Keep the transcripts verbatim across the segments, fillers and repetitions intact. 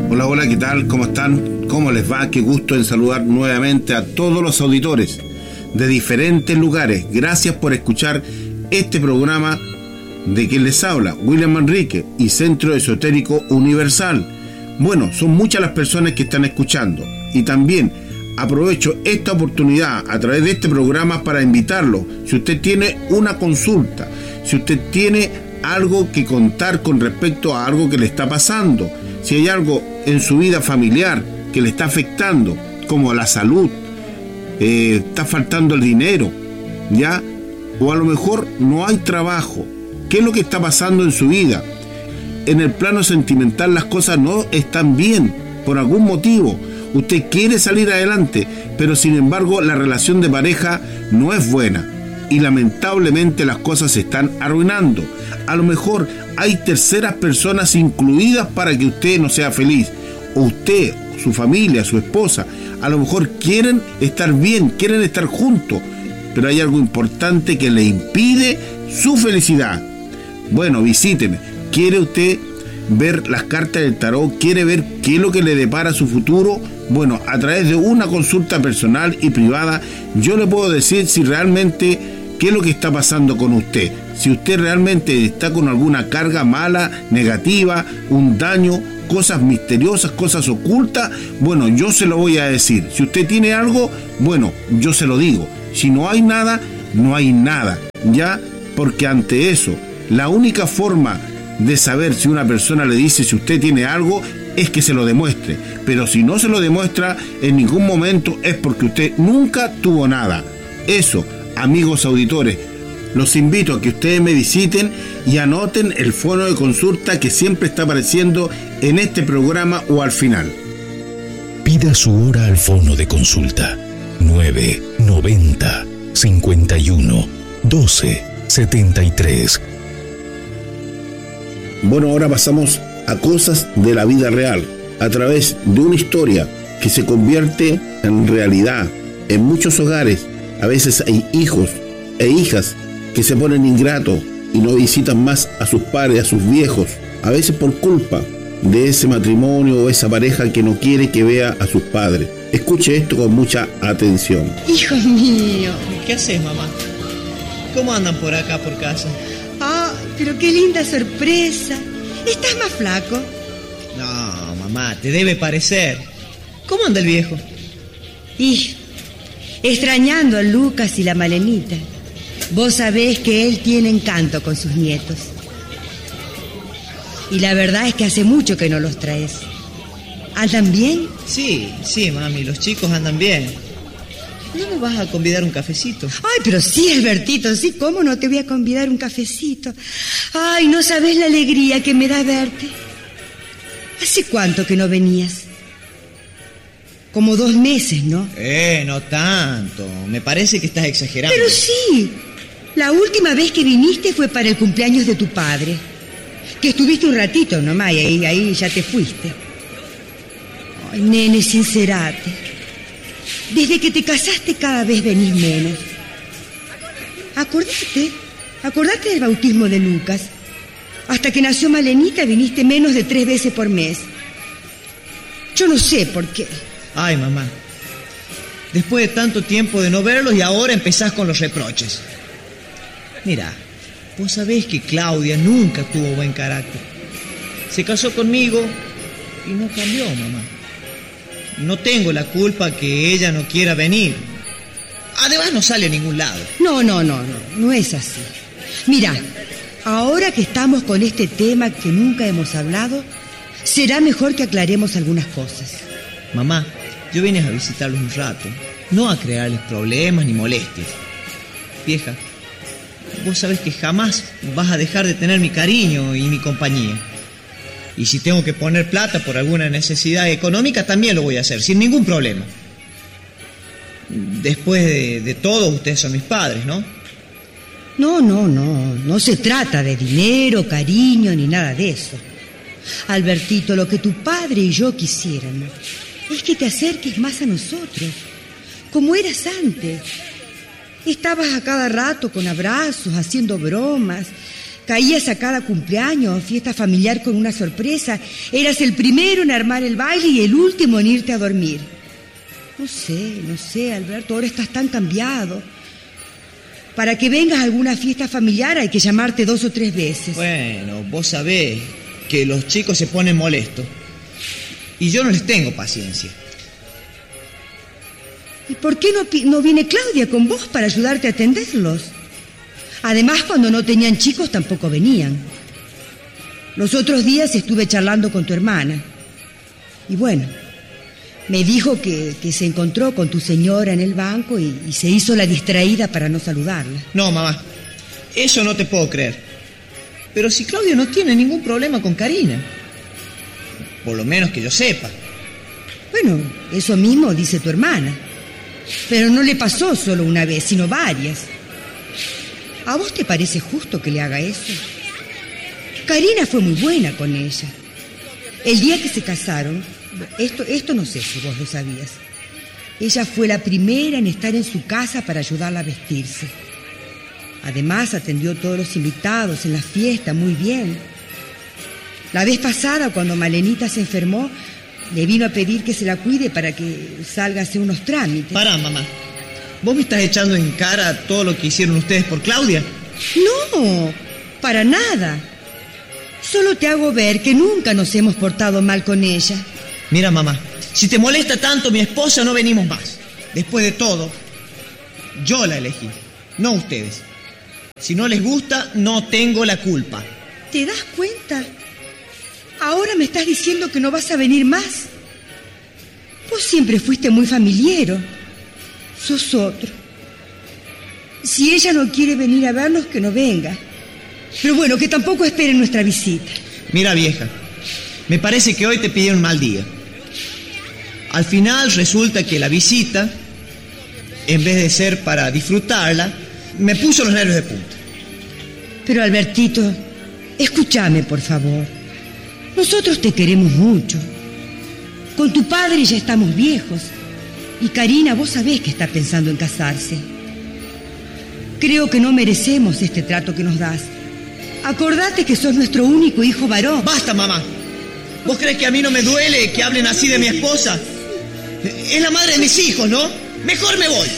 Hola, hola, ¿qué tal? ¿Cómo están? ¿Cómo les va? Qué gusto en saludar nuevamente a todos los auditores de diferentes lugares. Gracias por escuchar este programa de quien les habla, William Manrique y Centro Esotérico Universal. Bueno, son muchas las personas que están escuchando y también aprovecho esta oportunidad a través de este programa para invitarlo. Si usted tiene una consulta, si usted tiene algo que contar con respecto a algo que le está pasando, si hay algo en su vida familiar que le está afectando, como la salud, eh, está faltando el dinero, ¿ya? O a lo mejor no hay trabajo. ¿Qué es lo que está pasando en su vida? En el plano sentimental las cosas no están bien, por algún motivo. Usted quiere salir adelante, pero sin embargo la relación de pareja no es buena y lamentablemente las cosas se están arruinando. A lo mejor hay terceras personas incluidas para que usted no sea feliz, o usted, su familia, su esposa, a lo mejor quieren estar bien, quieren estar juntos, pero hay algo importante que le impide su felicidad. Bueno, visíteme. ¿Quiere usted ver las cartas del tarot? ¿Quiere ver qué es lo que le depara su futuro? Bueno, a través de una consulta personal y privada, yo le puedo decir si realmente qué es lo que está pasando con usted. Si usted realmente está con alguna carga mala, negativa, un daño, cosas misteriosas, cosas ocultas, bueno, yo se lo voy a decir. Si usted tiene algo, bueno, yo se lo digo. Si no hay nada, no hay nada, ¿ya? Porque ante eso, la única forma de saber si una persona le dice si usted tiene algo es que se lo demuestre. Pero si no se lo demuestra en ningún momento es porque usted nunca tuvo nada. Eso, amigos auditores, los invito a que ustedes me visiten y anoten el fono de consulta que siempre está apareciendo en este programa o al final. Pida su hora al fono de consulta nueve noventa cincuenta y uno doce setenta y tres. Bueno, ahora pasamos a cosas de la vida real, a través de una historia que se convierte en realidad en muchos hogares. A veces hay hijos e hijas que se ponen ingratos y no visitan más a sus padres, a sus viejos, a veces por culpa de ese matrimonio o esa pareja que no quiere que vea a sus padres. Escuche esto con mucha atención. Hijo mío. ¿Qué haces, mamá? ¿Cómo andan por acá, por casa? Ah, pero qué linda sorpresa. ¿Estás más flaco? No, mamá, te debe parecer. ¿Cómo anda el viejo? Y extrañando a Lucas y la Malenita. Vos sabés que él tiene encanto con sus nietos. Y la verdad es que hace mucho que no los traes. ¿Andan bien? Sí, sí, mami, los chicos andan bien. ¿No me vas a convidar un cafecito? Ay, pero sí, Albertito, sí, ¿cómo no te voy a convidar un cafecito? Ay, no sabés la alegría que me da verte. ¿Hace cuánto que no venías? Como dos meses, ¿no? Eh, no tanto. Me parece que estás exagerando. Pero sí. La última vez que viniste fue para el cumpleaños de tu padre. Que estuviste un ratito nomás y ahí, ahí ya te fuiste. Ay, nene, sincerate. Desde que te casaste cada vez venís menos. Acordate, acordate del bautismo de Lucas. Hasta que nació Malenita viniste menos de tres veces por mes. Yo no sé por qué. Ay, mamá. Después de tanto tiempo de no verlos y ahora empezás con los reproches. Mira, vos sabés que Claudia nunca tuvo buen carácter. Se casó conmigo y no cambió, mamá. No tengo la culpa que ella no quiera venir. Además no sale a ningún lado. No, no, no, no, no es así. Mira, ahora que estamos con este tema que nunca hemos hablado, será mejor que aclaremos algunas cosas. Mamá, yo vine a visitarlos un rato, no a crearles problemas ni molestias. Vieja, vos sabés que jamás vas a dejar de tener mi cariño y mi compañía. Y si tengo que poner plata por alguna necesidad económica, también lo voy a hacer, sin ningún problema. Después de, de todo, ustedes son mis padres, ¿no? No, no, no, no se trata de dinero, cariño, ni nada de eso. Albertito, lo que tu padre y yo quisiéramos es que te acerques más a nosotros, como eras antes. Estabas a cada rato con abrazos, haciendo bromas, Caías a cada cumpleaños, fiesta familiar con una sorpresa. Eras el primero en armar el baile y el último en irte a dormir. No sé, no sé, Alberto, ahora estás tan cambiado. Para que vengas a alguna fiesta familiar hay que llamarte dos o tres veces. Bueno, vos sabés que los chicos se ponen molestos. Y yo no les tengo paciencia. ¿Y por qué no, no viene Claudia con vos para ayudarte a atenderlos? Además, cuando no tenían chicos tampoco venían. Los otros días estuve charlando con tu hermana. Y bueno, me dijo que, que se encontró con tu señora en el banco y, y se hizo la distraída para no saludarla. No, mamá, eso no te puedo creer. Pero si Claudia no tiene ningún problema con Karina. Por lo menos que yo sepa. Bueno, eso mismo dice tu hermana. Pero no le pasó solo una vez, sino varias. ¿A vos te parece justo que le haga eso? Karina fue muy buena con ella. El día que se casaron, esto, esto no sé si vos lo sabías, ella fue la primera en estar en su casa para ayudarla a vestirse. Además, atendió a todos los invitados en la fiesta muy bien. La vez pasada, cuando Malenita se enfermó, le vino a pedir que se la cuide para que salga a hacer unos trámites. Pará, mamá. ¿Vos me estás echando en cara todo lo que hicieron ustedes por Claudia? No, para nada. Solo te hago ver que nunca nos hemos portado mal con ella. Mira, mamá, si te molesta tanto mi esposa, no venimos más. Después de todo, yo la elegí, no ustedes. Si no les gusta, no tengo la culpa. ¿Te das cuenta? Ahora me estás diciendo que no vas a venir más. Vos siempre fuiste muy familiero. Sos otro. Si ella no quiere venir a vernos, que no venga. Pero bueno, que tampoco esperen nuestra visita. Mira, vieja, me parece que hoy te pidieron un mal día. Al final resulta que la visita, en vez de ser para disfrutarla, me puso los nervios de punta. Pero Albertito, escúchame, por favor. Nosotros te queremos mucho. Con tu padre ya estamos viejos. Y Karina, vos sabés que está pensando en casarse. Creo que no merecemos este trato que nos das. Acordate que sos nuestro único hijo varón. ¡Basta, mamá! ¿Vos crees que a mí no me duele que hablen así de mi esposa? Es la madre de mis hijos, ¿no? Mejor me voy.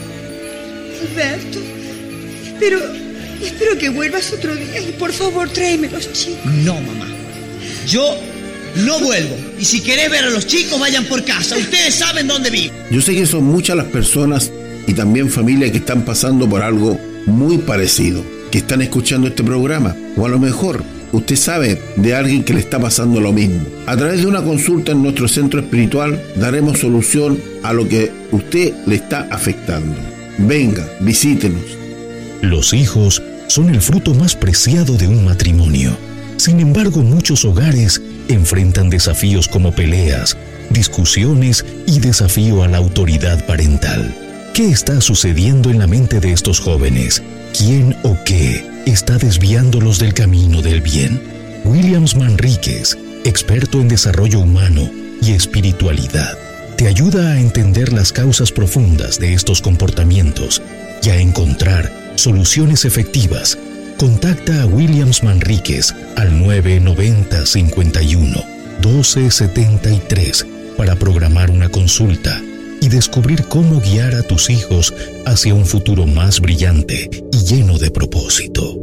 Alberto, espero, espero que vuelvas otro día y por favor tráeme los chicos. No, mamá. Yo no vuelvo. Y si querés ver a los chicos, vayan por casa. Ustedes saben dónde vivo. Yo sé que son muchas las personas y también familias que están pasando por algo muy parecido, que están escuchando este programa. O a lo mejor usted sabe de alguien que le está pasando lo mismo. A través de una consulta en nuestro centro espiritual daremos solución a lo que usted le está afectando. Venga, visítenos. Los hijos son el fruto más preciado de un matrimonio. Sin embargo, muchos hogares enfrentan desafíos como peleas, discusiones y desafío a la autoridad parental. ¿Qué está sucediendo en la mente de estos jóvenes? ¿Quién o qué está desviándolos del camino del bien? Williams Manríquez, experto en desarrollo humano y espiritualidad, te ayuda a entender las causas profundas de estos comportamientos y a encontrar soluciones efectivas. Contacta a Williams Manríquez al nueve noventa, cincuenta y uno, doce setenta y tres para programar una consulta y descubrir cómo guiar a tus hijos hacia un futuro más brillante y lleno de propósito.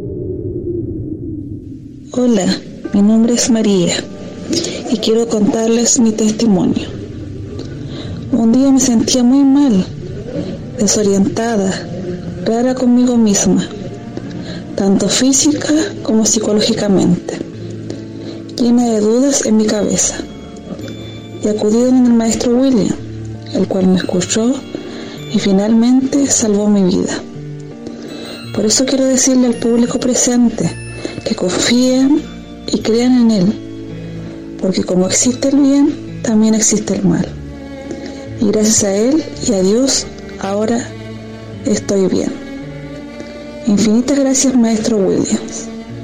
Hola, mi nombre es María y quiero contarles mi testimonio. Un día me sentía muy mal, desorientada, rara conmigo misma, tanto física como psicológicamente, llena de dudas en mi cabeza. Y acudí donde el maestro William, el cual me escuchó y finalmente salvó mi vida. Por eso quiero decirle al público presente que confíen y crean en él, porque como existe el bien, también existe el mal. Y gracias a él y a Dios, ahora estoy bien. Infinitas gracias, maestro Williams.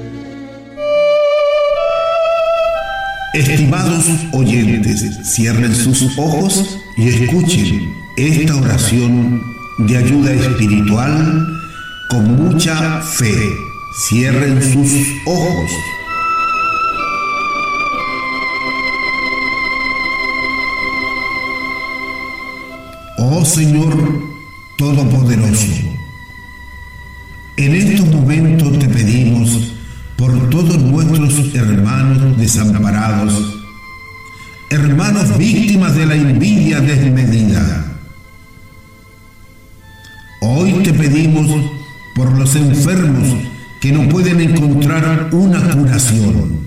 Estimados oyentes, cierren sus ojos y escuchen esta oración de ayuda espiritual con mucha fe. Cierren sus ojos. Oh Señor Todopoderoso, en estos momentos te pedimos por todos nuestros hermanos desamparados, hermanos víctimas de la envidia desmedida. Hoy te pedimos por los enfermos que no pueden encontrar una curación,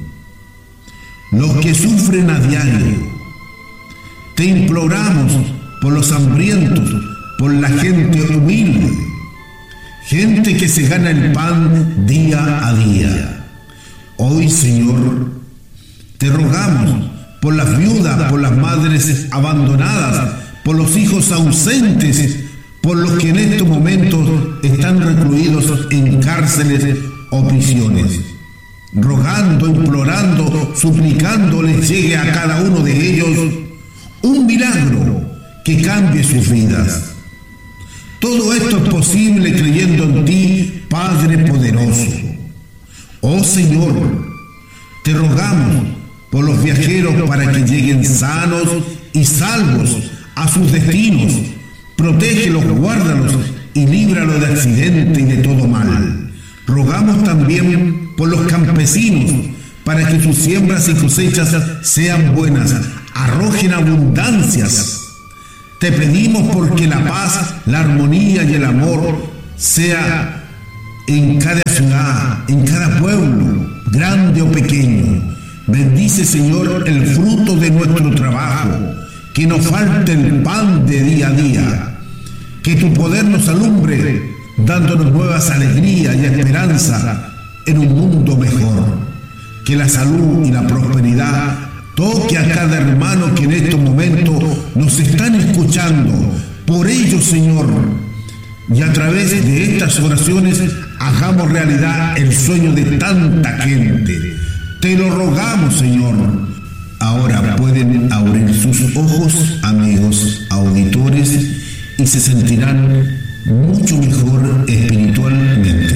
los que sufren a diario. Te imploramos por los hambrientos, por la gente humilde, gente que se gana el pan día a día. Hoy, Señor, te rogamos por las viudas, por las madres abandonadas, por los hijos ausentes, por los que en estos momentos están recluidos en cárceles o prisiones. Rogando, implorando, suplicando les llegue a cada uno de ellos un milagro que cambie sus vidas. Todo esto es posible creyendo en ti, Padre poderoso. Oh Señor, te rogamos por los viajeros para que lleguen sanos y salvos a sus destinos. Protégelos, guárdalos y líbralos de accidente y de todo mal. Rogamos también por los campesinos para que sus siembras y cosechas sean buenas, arrojen abundancias. Te pedimos porque la paz, la armonía y el amor sea en cada ciudad, en cada pueblo, grande o pequeño. Bendice, Señor, el fruto de nuestro trabajo, que nos falte el pan de día a día, que tu poder nos alumbre, dándonos nuevas alegrías y esperanza en un mundo mejor. Que la salud y la prosperidad toque a cada hermano que en estos momentos nos están escuchando. Por ello, Señor, y a través de estas oraciones hagamos realidad el sueño de tanta gente. Te lo rogamos, Señor. Ahora pueden abrir sus ojos, amigos auditores, y se sentirán mucho mejor espiritualmente.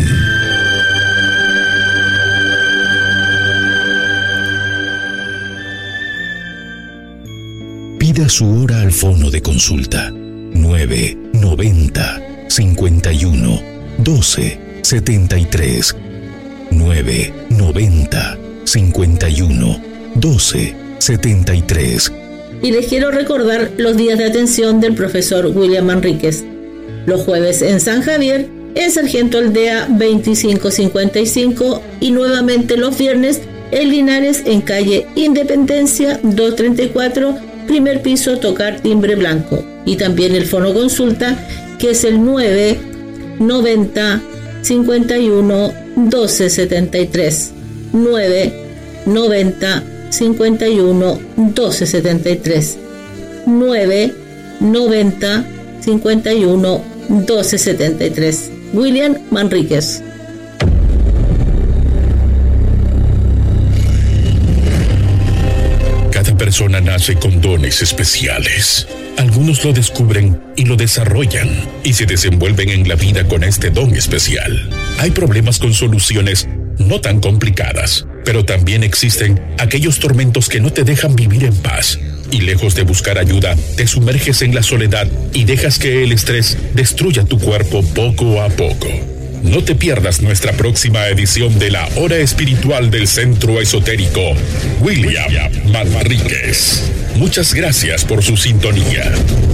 Pida su hora al fono de consulta nueve noventa cincuenta y uno doce setenta y tres nueve noventa cincuenta y uno doce setenta y tres. Y les quiero recordar los días de atención del profesor William Manríquez. Los jueves en San Javier, en Sargento Aldea veinticinco cincuenta y cinco, y nuevamente los viernes en Linares, en calle Independencia doscientos treinta y cuatro, primer piso, tocar timbre blanco. Y también el fono consulta, que es el nueve noventa cincuenta y uno doce setenta y tres, nueve noventa cincuenta y uno doce setenta y tres, nueve noventa cincuenta y uno doce setenta y tres. William Manríquez. Cada persona nace con dones especiales. Algunos lo descubren y lo desarrollan y se desenvuelven en la vida con este don especial. Hay problemas con soluciones no tan complicadas, pero también existen aquellos tormentos que no te dejan vivir en paz. Y lejos de buscar ayuda, te sumerges en la soledad y dejas que el estrés destruya tu cuerpo poco a poco. No te pierdas nuestra próxima edición de la Hora Espiritual del Centro Esotérico William Manríquez. Muchas gracias por su sintonía.